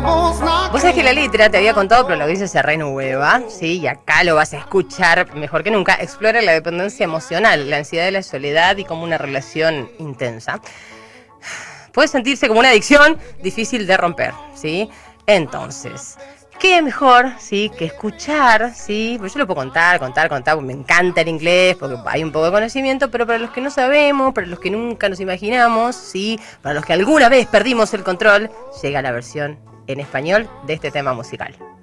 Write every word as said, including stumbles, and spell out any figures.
Vos sabés que la letra, te había contado, pero lo dice se renueva, ¿sí? Y acá lo vas a escuchar mejor que nunca. Explora la dependencia emocional, la ansiedad de la soledad y como una relación intensa. Puede sentirse como una adicción difícil de romper, ¿sí? Entonces, ¿qué mejor, sí, que escuchar, sí? Pues yo lo puedo contar, contar, contar, porque me encanta el inglés, porque hay un poco de conocimiento, pero para los que no sabemos, para los que nunca nos imaginamos, sí, para los que alguna vez perdimos el control, llega la versión en español de este tema musical.